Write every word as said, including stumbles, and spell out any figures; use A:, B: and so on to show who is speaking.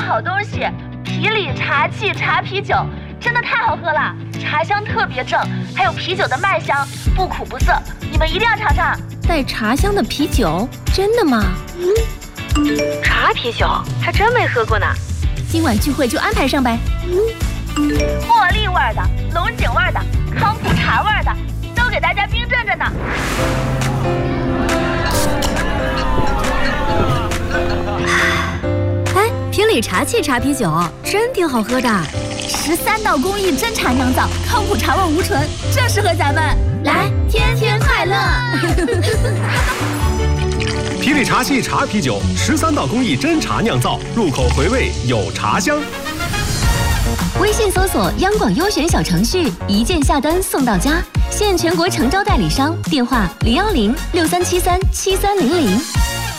A: 好东西，皮里茶气茶啤酒，真的太好喝了，茶香特别正，还有啤酒的麦香，不苦不涩，你们一定要尝尝。
B: 带茶香的啤酒，真的吗？
C: 嗯，茶啤酒还真没喝过呢。
B: 今晚聚会就安排上呗。
A: 茉莉味的、龙井味的、康普茶味的，都给大家冰镇着呢。
D: 哎，评理茶气茶啤酒真挺好喝的，
B: 十三道工艺真茶酿造，康普茶味无醇，正适合咱们。来，天天快乐！
E: 皮里茶气茶啤酒，十三道工艺真茶酿造，入口回味有茶香。
D: 微信搜索央广优选小程序，一键下单送到家，现全国诚招代理商，电话零幺零六三七三七三零零。